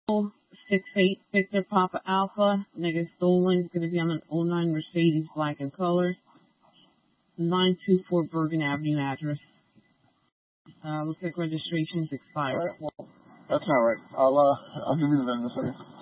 68 Victor Papa Alpha, negative stolen, going to be on an '09 Mercedes black in color, 924 Bergen Avenue address. Looks like registration's expired. All right, well, that's not right. I'll give you the VIN in a second.